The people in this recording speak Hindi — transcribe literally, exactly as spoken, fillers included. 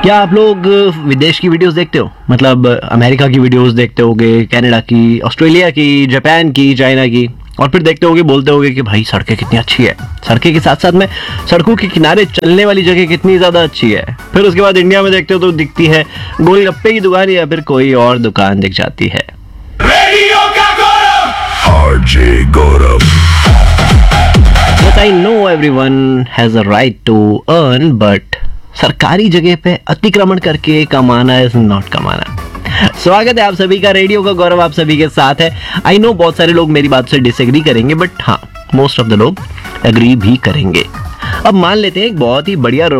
क्या आप लोग विदेश की वीडियोस देखते हो? मतलब अमेरिका की वीडियोस देखते होगे, कनाडा की, ऑस्ट्रेलिया की, जापान की, चाइना की, और फिर देखते होगे, बोलते होगे कि भाई सड़कें कितनी अच्छी है। सड़कें के साथ साथ में सड़कों के किनारे चलने वाली जगह कितनी ज्यादा अच्छी है। फिर उसके बाद इंडिया में देखते हो तो दिखती है गोलगप्पे की दुकान या फिर कोई और दुकान दिख जाती है। रेडियो का गौरव RJ Gaurav. But I know everyone has a right to earn, but सरकारी जगह पे अतिक्रमण करके कमाना इज नॉट कमाना। स्वागत है आप सभी का, रेडियो का गौरव आप सभी के साथ है। आई नो बहुत सारे लोग मेरी बात से डिसएग्री करेंगे, बट हाँ, मोस्ट ऑफ द लोग एग्री भी करेंगे। अब मान लेते हैं एक बहुत ही बढ़िया